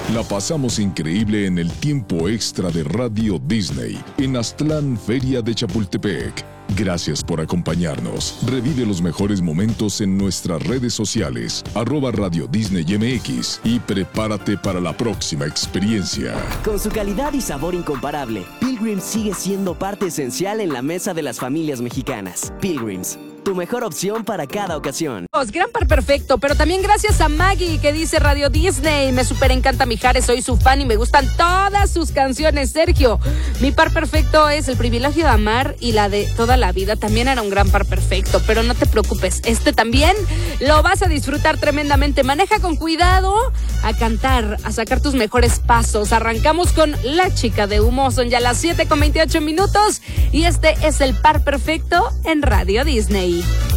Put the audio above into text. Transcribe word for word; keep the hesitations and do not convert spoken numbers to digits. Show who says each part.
Speaker 1: La pasamos increíble en el tiempo extra de Radio Disney en Aztlán, Feria de Chapultepec. Gracias por acompañarnos. Revive los mejores momentos en nuestras redes sociales, arroba Radio Disney M X, y prepárate para la próxima experiencia.
Speaker 2: Con su calidad y sabor incomparable, Pilgrims sigue siendo parte esencial en la mesa de las familias mexicanas. Pilgrims, tu mejor opción para cada ocasión.
Speaker 3: Gran par perfecto, pero también gracias a Maggie, que dice: Radio Disney, me súper encanta Mijares, soy su fan y me gustan todas sus canciones. Sergio, mi par perfecto es El privilegio de amar y la de Toda la vida. También era un gran par perfecto, pero no te preocupes, este también lo vas a disfrutar tremendamente. Maneja con cuidado, a cantar, a sacar tus mejores pasos. Arrancamos con La Chica de Humo, son ya las siete con veintiocho minutos y este es el par perfecto en Radio Disney.